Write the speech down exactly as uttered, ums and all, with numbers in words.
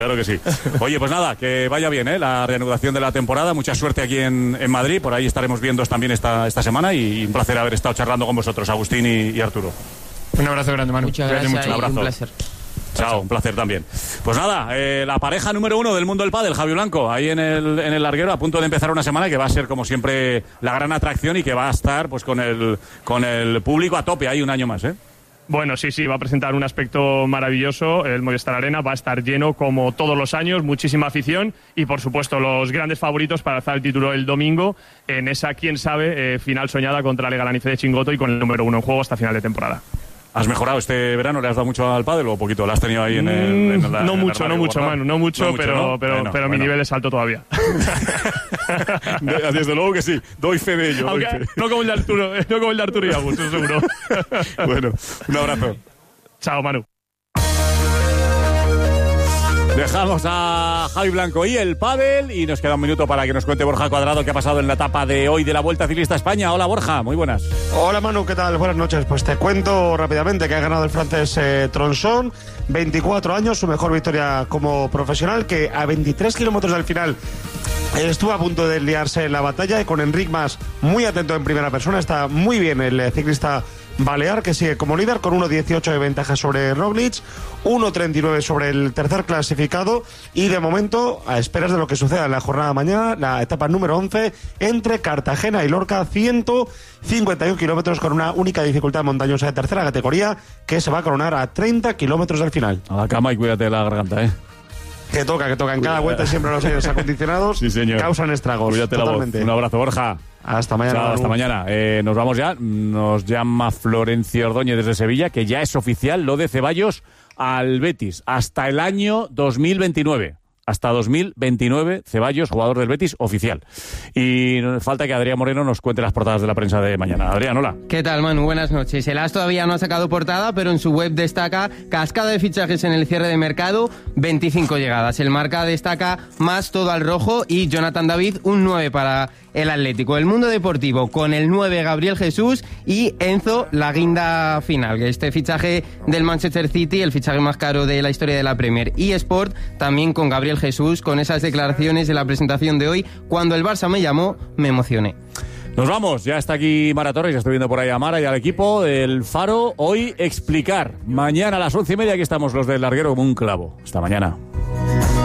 Claro que sí. Oye, pues nada, que vaya bien, ¿eh? La reanudación de la temporada. Mucha suerte aquí en, en Madrid. Por ahí estaremos viendo también esta, esta semana y un placer haber estado charlando con vosotros, Agustín y, y Arturo. Un abrazo grande, Manu. Muchas gracias, mucho. Un abrazo. un placer. Chao, un placer también. Pues nada, eh, la pareja número uno del mundo del pádel, Javi Blanco, ahí en el, en el larguero, a punto de empezar una semana que va a ser, como siempre, la gran atracción y que va a estar pues con el, con el público a tope ahí un año más, ¿eh? Bueno, sí, sí, va a presentar un aspecto maravilloso. El Movistar Arena va a estar lleno como todos los años, muchísima afición y, por supuesto, los grandes favoritos para alzar el título el domingo en esa, quién sabe, eh, final soñada contra Lega Lanice de Chingoto y con el número uno en juego hasta final de temporada. ¿Has mejorado este verano? ¿Le has dado mucho al pádel o poquito? ¿Lo has tenido ahí en el, en la, no, en el mucho, no mucho, guardado? Manu, no mucho, no mucho, pero, ¿no? pero, bueno, pero bueno. mi nivel es alto todavía. Desde luego que sí, doy fe de ello. Aunque, doy fe. no como el de Arturo, no como el de Arturo y Agus, eso seguro. Bueno, un abrazo. Chao, Manu. Dejamos a Javi Blanco y el pádel y nos queda un minuto para que nos cuente Borja Cuadrado qué ha pasado en la etapa de hoy de la Vuelta Ciclista a España. Hola, Borja, muy buenas. Hola, Manu, ¿qué tal? Buenas noches. Pues te cuento rápidamente que ha ganado el francés eh, Tronson, veinticuatro años, su mejor victoria como profesional, que a veintitrés kilómetros del final eh, estuvo a punto de liarse en la batalla y con Enric Mas muy atento en primera persona. Está muy bien el eh, ciclista balear, que sigue como líder con uno dieciocho de ventaja sobre Roglic, uno treinta y nueve sobre el tercer clasificado y de momento a esperas de lo que suceda en la jornada de mañana, la etapa número once entre Cartagena y Lorca, ciento cincuenta y uno kilómetros con una única dificultad montañosa de tercera categoría que se va a coronar a treinta kilómetros del final. A la cama y cuídate de la garganta, ¿eh? Que toca, que toca. En cada vuelta siempre los aires acondicionados sí, señor. Causan estragos. Cuídate totalmente. La voz. Un abrazo, Borja. Hasta mañana. Chao, hasta mañana. Eh, nos vamos ya. Nos llama Florencio Ordóñez desde Sevilla, que ya es oficial lo de Ceballos al Betis hasta el año dos mil veintinueve. Hasta dos mil veintinueve, Ceballos, jugador del Betis, oficial. Y falta que Adrián Moreno nos cuente las portadas de la prensa de mañana. Adrián, hola. ¿Qué tal, Manu? Buenas noches. El As todavía no ha sacado portada, pero en su web destaca cascada de fichajes en el cierre de mercado, veinticinco llegadas. El Marca destaca más todo al rojo y Jonathan David, un nueve para el Atlético. El Mundo Deportivo con el nueve Gabriel Jesús y Enzo, la guinda final. Este fichaje del Manchester City, el fichaje más caro de la historia de la Premier. Y Sport también con Gabriel Jesús, con esas declaraciones de la presentación de hoy. Cuando el Barça me llamó, me emocioné. Nos vamos, ya está aquí Mara Torres, ya estoy viendo por ahí a Mara y al equipo del Faro. Hoy explicar, mañana a las once y media aquí estamos los del larguero como un clavo. Hasta mañana.